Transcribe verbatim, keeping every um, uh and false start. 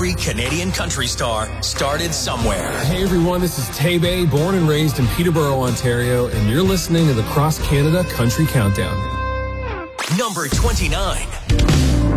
every Canadian country star started somewhere. Hey everyone, this is Taybay, born and raised in Peterborough, Ontario, and you're listening to the Cross Canada Country Countdown. Number twenty-nine.